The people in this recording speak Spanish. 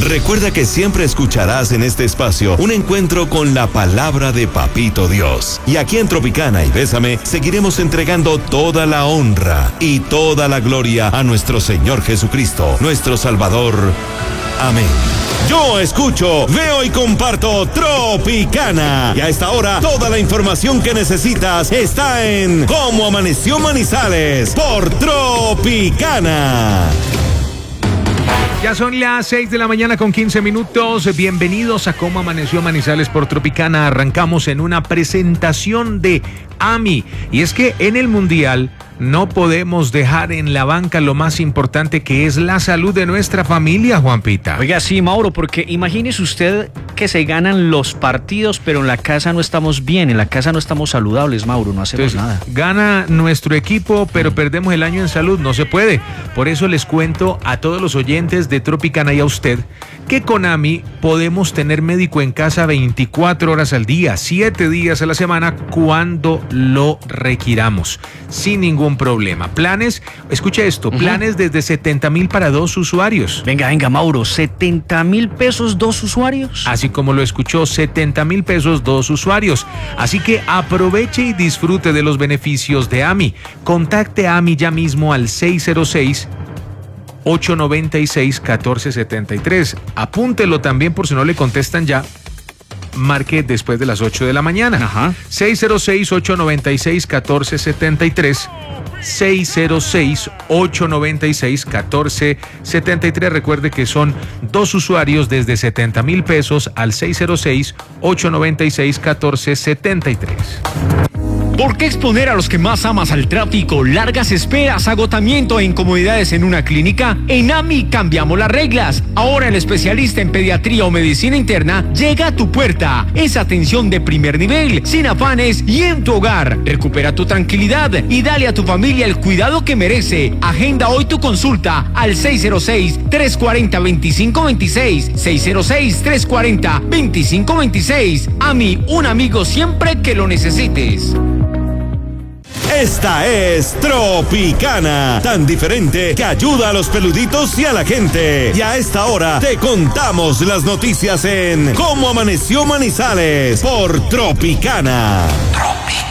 Recuerda que siempre escucharás en este espacio un encuentro con la palabra de Papito Dios. Y aquí en Tropicana y Bésame seguiremos entregando toda la honra y toda la gloria a nuestro Señor Jesucristo, nuestro Salvador. Amén. Yo escucho, veo y comparto Tropicana. Y a esta hora, toda la información que necesitas está en Cómo Amaneció Manizales por Tropicana. Ya son las 6 de la mañana con 15 minutos. Bienvenidos a Cómo Amaneció Manizales por Tropicana. Arrancamos en una presentación de AMI. Y es que en el Mundial no podemos dejar en la banca lo más importante, que es la salud de nuestra familia, Juanpita. Oiga, sí, Mauro, porque imagínese usted que se ganan los partidos, pero en la casa no estamos bien, en la casa no estamos saludables, Mauro, no hacemos nada. Gana nuestro equipo, pero perdemos el año en salud, no se puede. Por eso les cuento a todos los oyentes de Tropicana y a usted que con AMI podemos tener médico en casa 24 horas al día, 7 días a la semana, cuando lo requiramos, sin ningún problema. Planes, escuche esto, planes desde 70,000 para 2 usuarios. Venga, Mauro, 70,000 pesos 2 usuarios. Así como lo escuchó, 70,000 pesos 2 usuarios. Así que aproveche y disfrute de los beneficios de AMI. Contacte a AMI ya mismo al 606-896-1473. Apúntelo también por si no le contestan ya. Marque después de las 8 de la mañana. Ajá. 606-896-1473. 606-896-1473. Recuerde que son 2 usuarios desde 70,000 pesos al 606-896-1473. ¿Por qué exponer a los que más amas al tráfico, largas esperas, agotamiento e incomodidades en una clínica? En AMI cambiamos las reglas. Ahora el especialista en pediatría o medicina interna llega a tu puerta. Es atención de primer nivel, sin afanes y en tu hogar. Recupera tu tranquilidad y dale a tu familia el cuidado que merece. Agenda hoy tu consulta al 606-340-2526. 606-340-2526. AMI, un amigo siempre que lo necesites. Esta es Tropicana, tan diferente que ayuda a los peluditos y a la gente. Y a esta hora te contamos las noticias en Cómo Amaneció Manizales por Tropicana.